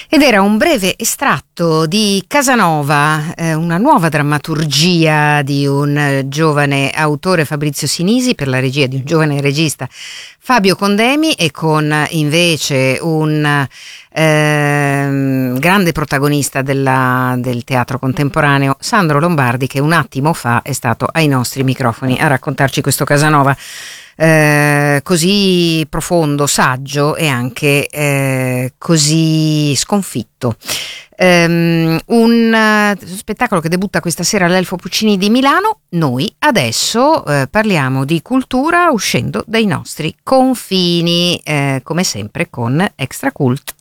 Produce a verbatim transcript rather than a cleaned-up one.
Ed era un breve estratto di Casanova, eh, una nuova drammaturgia di un eh, giovane autore, Fabrizio Sinisi, per la regia di un giovane regista, Fabio Condemi, e con eh, invece un eh, grande protagonista della, del teatro contemporaneo, Sandro Lombardi, che un attimo fa è stato ai nostri microfoni a raccontarci questo Casanova. Eh, così profondo, saggio e anche eh, così sconfitto. Um, un uh, spettacolo che debutta questa sera all'Elfo Puccini di Milano. Noi adesso uh, parliamo di cultura uscendo dai nostri confini, uh, come sempre con Extra Cult.